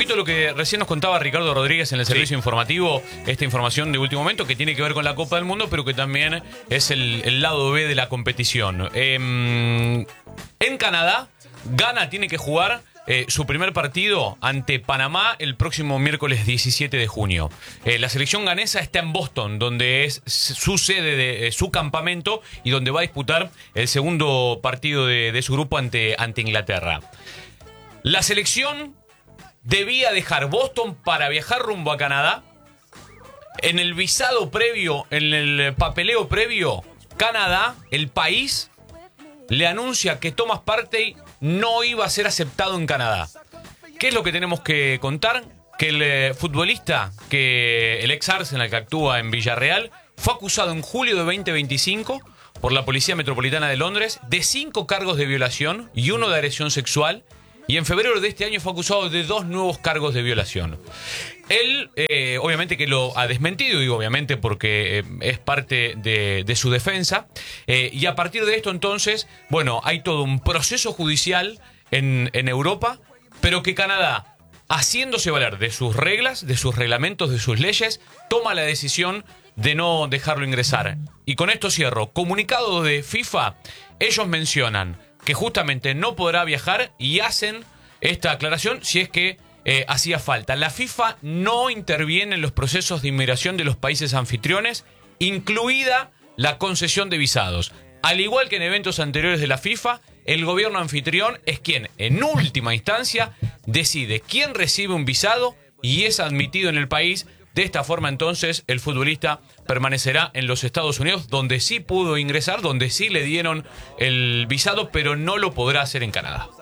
poquito lo que recién nos contaba Ricardo Rodríguez en el servicio informativo, esta información de último momento que tiene que ver con la Copa del Mundo, pero que también es el lado B de la competición. En Canadá, Ghana tiene que jugar su primer partido ante Panamá el próximo miércoles 17 de junio. La selección ganesa está en Boston, donde es su sede de su campamento y donde va a disputar el segundo partido de su grupo ante Inglaterra. La selección debía dejar Boston para viajar rumbo a Canadá. En el visado previo, en el papeleo previo, Canadá, el país, le anuncia que Thomas Partey no iba a ser aceptado en Canadá. ¿Qué es lo que tenemos que contar? Que el futbolista, el ex Arsenal que actúa en Villarreal, fue acusado en julio de 2025 por la Policía Metropolitana de Londres de 5 cargos de violación y 1 de agresión sexual. Y en febrero de este año fue acusado de 2 nuevos cargos de violación. Él, obviamente que lo ha desmentido, y obviamente porque es parte de su defensa. Y a partir de esto entonces, bueno, hay todo un proceso judicial en Europa, pero que Canadá, haciéndose valer de sus reglas, de sus reglamentos, de sus leyes, toma la decisión de no dejarlo ingresar. Y con esto cierro. Comunicado de FIFA, ellos mencionan que justamente no podrá viajar y hacen esta aclaración si es que hacía falta. La FIFA no interviene en los procesos de inmigración de los países anfitriones, incluida la concesión de visados. Al igual que en eventos anteriores de la FIFA, el gobierno anfitrión es quien, en última instancia, decide quién recibe un visado y es admitido en el país. De esta forma, entonces, el futbolista permanecerá en los Estados Unidos, donde sí pudo ingresar, donde sí le dieron el visado, pero no lo podrá hacer en Canadá.